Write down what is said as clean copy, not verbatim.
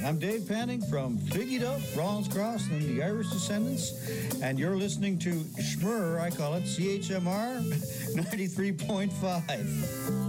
I'm Dave Panning from Figgy Duff, Rawlins Cross, and the Irish Descendants, and you're listening to Schmur, I call it, CHMR 93.5.